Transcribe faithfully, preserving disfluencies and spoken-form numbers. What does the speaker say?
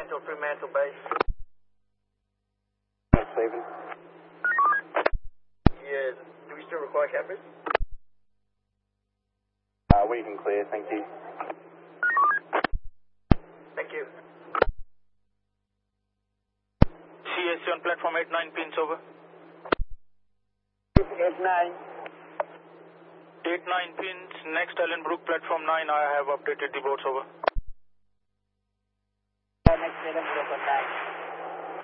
to Fremantle base. Stephen. Yeah, do we still require cameras? Uh, we can clear, thank you. Thank you. C S C on platform eight nine pins, over. eight nine. eight nine pins, next Ellenbrook, platform nine, I have updated the boards, over. Next Ellenbrook on nine.